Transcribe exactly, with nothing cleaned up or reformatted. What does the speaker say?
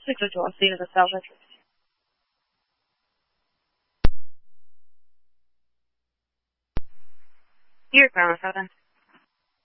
Switch to a seat of the salvage. Here, Crown Southern.